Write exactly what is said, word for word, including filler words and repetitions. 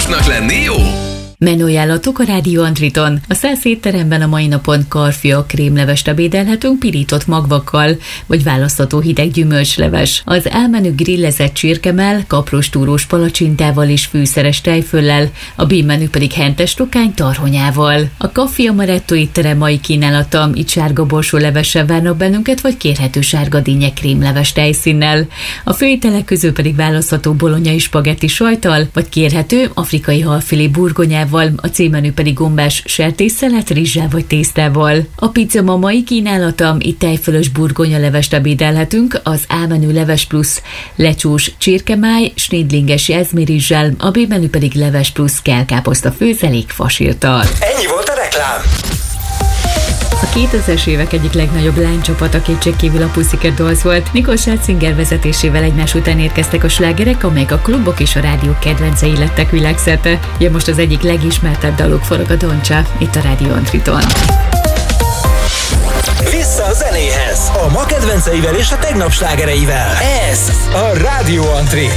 Másnak lenni jó? Menüajánlatok a Rádió Antriton. A száz étteremben a mai napon karfia krémlevest ebédelhetünk pirított magvakkal, vagy választható hideg gyümölcsleves. Az álmenü grillezett csirkemell, kapros túrós palacsintával és fűszeres tejföllel, a B-menü pedig hentes tokány tarhonyával. A Café Amaretto étterem mai kínálata, itt sárga borsó levessel várnak bennünket, vagy kérhető sárga dinnye krémleves tejszínnel. A főételek közül pedig választható bolonyai spagetti sajttal, vagy kérhető afrikai halfilé burgonyával, a C-menü pedig gombás sertésszelet, rizssel vagy tésztával. A pizza ma mai kínálata, itt tejfölös burgonyalevest ebédelhetünk, az A-menü leves plusz lecsós csirkemáj, snidlinges jezmirizssel, a B-menü pedig leves plusz kellkáposzta főzelék fasírtal. Ennyi volt a reklám! A kétezres évek egyik legnagyobb lánycsapata kétségkívül a Pussycat Dolls volt. Nicole Scherzinger vezetésével egymás után érkeztek a slágerek, amelyek a klubok és a rádiók kedvencei lettek világszerte. Ja, most az egyik legismertebb daluk forog a Doncsa, itt a Rádió Antriton. Vissza a zenéhez, a ma kedvenceivel és a tegnap slágereivel. Ez a Rádió Antri.